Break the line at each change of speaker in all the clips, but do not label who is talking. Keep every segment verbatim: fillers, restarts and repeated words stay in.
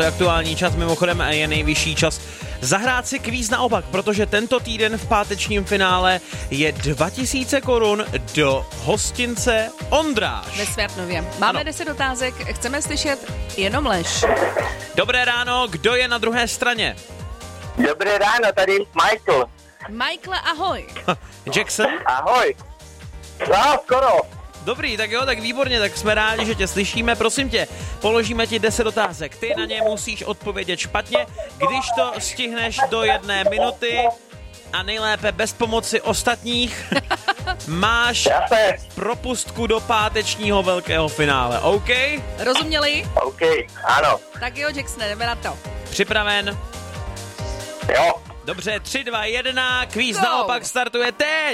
Aktuální čas mimochodem je nejvyšší čas zahrát si kvíz naopak, protože tento týden v pátečním finále je dva tisíce korun do hostince Ondráš.
Ve Světnově. Máme ano. deset otázek, chceme slyšet jenom lež.
Dobré ráno, kdo je na druhé straně?
Dobré ráno, tady Michael.
Michael, ahoj.
Jackson?
Ahoj. No, skoro.
Dobrý, tak jo, tak výborně, tak jsme rádi, že tě slyšíme. Prosím tě, položíme ti deset otázek. Ty na ně musíš odpovědět špatně, když to stihneš do jedné minuty a nejlépe bez pomoci ostatních, máš
Jasné.
propustku do pátečního velkého finále, OK?
Rozuměli?
OK, ano.
Tak jo, Jackson, jdeme na to.
Připraven?
Jo.
Dobře, tři, dva, jedna, kvíz
Go.
naopak startuje teď.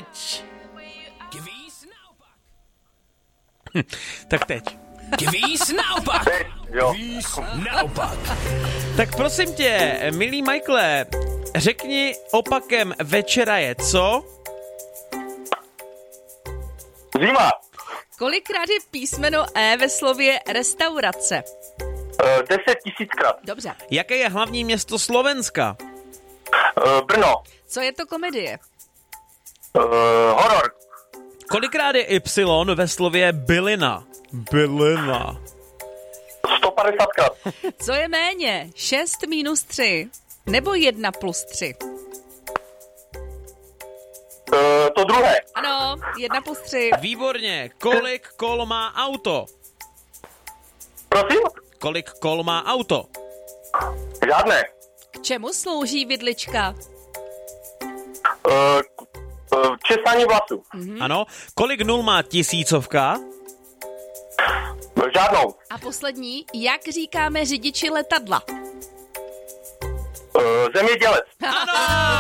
Hm, tak teď.
Kvíz naopak!
Teď, jo.
Kvíz naopak!
Tak prosím tě, milý Michaele, řekni opakem večera je co?
Zima.
Kolikrát je písmeno E ve slově restaurace?
Uh, deset tisíckrát.
Dobře.
Jaké je hlavní město Slovenska?
Uh, Brno.
Co je to komedie?
Uh, horor.
Kolikrát je Y ve slově bylina? Bylina.
sto padesátkrát.
Co je méně? šest minus tři nebo jedna plus tři?
Uh, to druhé.
Ano, jedna plus tři.
Výborně. Kolik kol má auto?
Prosím?
Kolik kol má auto?
Žádné.
K čemu slouží vidlička?
Uh, uh, česání vlasů.
Hmm. Ano. Kolik nul má tisícovka?
Žádnou.
A poslední, jak říkáme řidiči letadla?
Uh, zemědělec.
Ano!